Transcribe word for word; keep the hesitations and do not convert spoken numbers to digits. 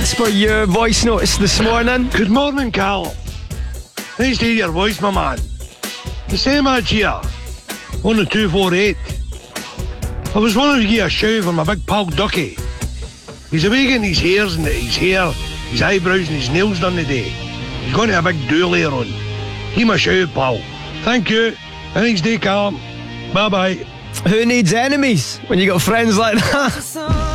As per your voice notice this morning. Good morning, Carl. Nice to hear your voice, my man. The same as here, on the two four eight. I was wondering if you give a shout for my big pal Ducky. He's away getting his hairs and his hair, his eyebrows and his nails done today. He's going to a big do later on. Give him a shout, pal. Thank you. Have a nice day, Carl. Bye-bye. Who needs enemies when you got friends like that?